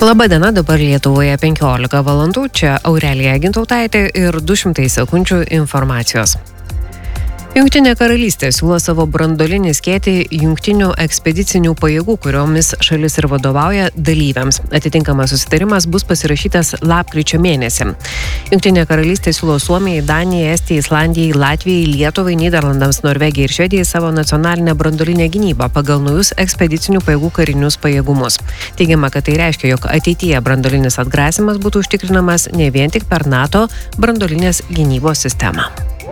Labadiena, dabar Lietuvoje 15 valandų, čia Aurelija Gintautaitė ir 200 sekundžių informacijos. Jungtinė karalystė siūlo savo branduolinį skėtį jungtinių ekspedicinių pajėgų, kuriomis šalis ir vadovauja, dalyviams. Atitinkamas susitarimas bus pasirašytas lapkričio mėnesį. Jungtinė karalystė siūlo Suomijai, Danijai, Estijai, Islandijai, Latvijai, Lietuvai, Nyderlandams, Norvegijai ir Švedijai savo nacionalinę branduolinę gynybą pagal naujus ekspedicinių pajėgų karinius pajėgumus. Teigiama, kad tai reiškia, jog ateityje branduolinis atgrasimas būtų užtikrinamas ne vien tik per NATO branduolinės gynybos sistemą.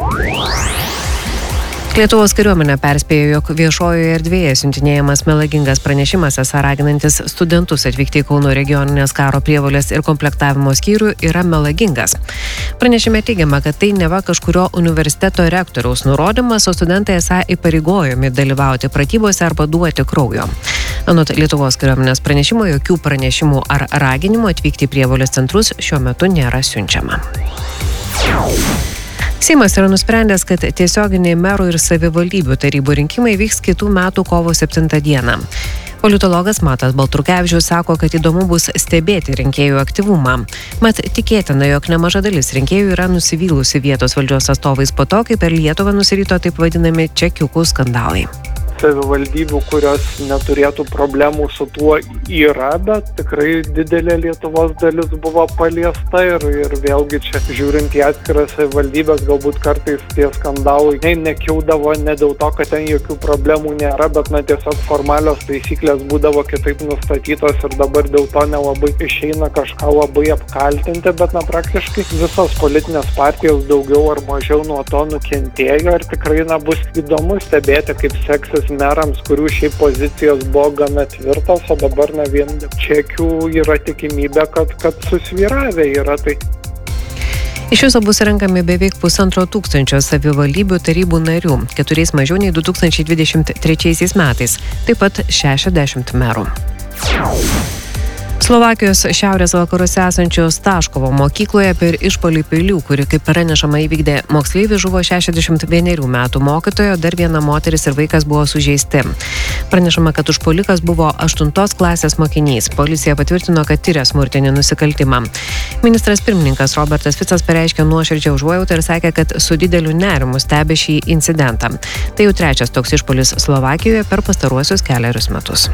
Lietuvos kariuomenė perspėjo, jog viešojoje erdvėje siuntinėjamas melagingas pranešimas, esą raginantis studentus atvykti į Kauno regioninės karo prievolės ir komplektavimo skyrių, yra melagingas. Pranešime teigiama, kad tai neva kažkurio universiteto rektoriaus nurodymas, o studentai esą įpareigojami dalyvauti pratybose arba duoti kraujo. Anot Lietuvos kariuomenės pranešimo, jokių pranešimų ar raginimų atvykti į prievolės centrus šiuo metu nėra siunčiama. Seimas yra nusprendęs, kad tiesioginiai merų ir savivaldybių tarybų rinkimai vyks kitų metų kovo 7 dieną. Politologas Matas Baltrukevičius sako, kad įdomu bus stebėti rinkėjų aktyvumą. Mat tikėtina, jog nemaža dalis rinkėjų yra nusivylusi vietos valdžios atstovais po to, kai per Lietuvą nusirito taip vadinami čekiukų skandalai. Savivaldybių, kurios neturėtų problemų su tuo yra, bet tikrai didelė Lietuvos dalis buvo paliesta ir vėlgi čia žiūrint į atskiras savivaldybės, galbūt kartais tie skandalai nekildavo ne dėl to, kad ten jokių problemų nėra, bet tiesiog formalios taisyklės būdavo kitaip nustatytos ir dabar dėl to nelabai išeina kažką labai apkaltinti, bet praktiškai visos politinės partijos daugiau ar mažiau nuo to nukentėjo ir tikrai bus įdomu stebėti, kaip seksis merams, kurių šiaip pozicijos buvo gana tvirtos, o dabar vien čekių yra tikimybė, kad susvyravę yra. Tai iš viso bus renkami beveik 1500 savivaldybių tarybų narių, 4 mažiau nei 2023 metais, taip pat 60 merų. Slovakijos šiaurės vakaruose esančios Taškovo mokykloje per išpuolį peilių, kuri, kaip pranešama, įvykdė moksleivį, žuvo 61 metų mokytojo, dar viena moteris ir vaikas buvo sužeisti. Pranešama, kad užpuolikas buvo 8 klasės mokinys. Policija patvirtino, kad tiria smurtinį nusikaltimą. Ministras pirmininkas Robertas Ficas pareiškė nuoširdžią užuojautą ir sakė, kad su dideliu nerimu stebi šį incidentą. Tai jau 3 toks išpuolis Slovakijoje per pastaruosius kelerius metus.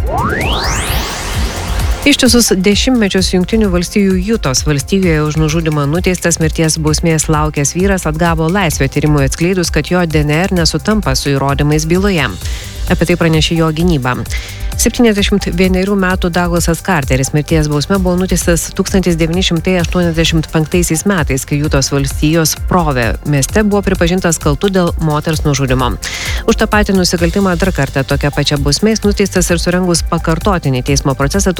Ištisus dešimtmečius Jungtinių valstijų Jutos valstijoje už nužudymą nuteistas mirties bausmės laukęs vyras atgavo laisvę tyrimui atskleidus, kad jo DNR nesutampa su įrodymais byloje. Apie tai pranešė jo gynyba. 71 metų Douglasas Carteris mirties bausme buvo nuteistas 1985 metais, kai Jutos valstijos Prove mieste buvo pripažintas kaltu dėl moters nužudymo. Už tą patį nusikaltimą dar kartą tokia pačia bausmės nuteistas ir surengus pakartotinį teismo procesą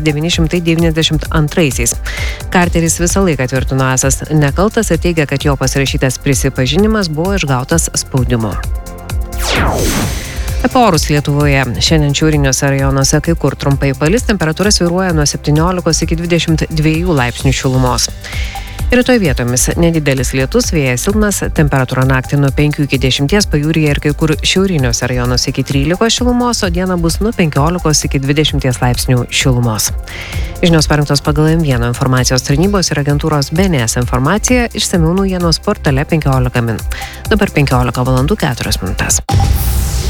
1992. Carteris visą laiką tvirtino esąs nekaltas ir teigia, kad jo pasirašytas prisipažinimas buvo išgautas spaudimu. Apie orus Lietuvoje. Šiandien šiauriniuose rajonuose kai kur trumpai palis, temperatūra svyruoja nuo 17 iki 22 laipsnių šilumos. Rytoj vietomis nedidelis lietus, vėjas silpnas, temperatūra naktį nuo 5 iki 10, pajūryje ir kai kur šiauriniuose rajonuose iki 13 šilumos, o dieną bus nuo 15 iki 20 laipsnių šilumos. Žinios parengtos pagal M1 informacijos tarnybos ir agentūros BNS informacija, išsamiau naujienos portale 15 min. Dabar 15 valandų 4 minutės.